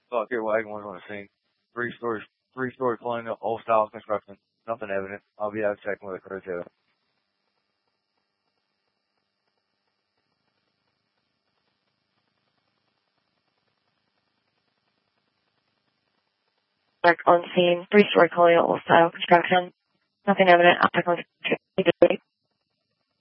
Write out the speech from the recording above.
Fuck, your wagon was on the scene. Three-story colonial, old style construction. Nothing evident. I'll be out checking with the crew too. Back on scene, three-story colonial, old style construction. Nothing evident. I'll check with the crew.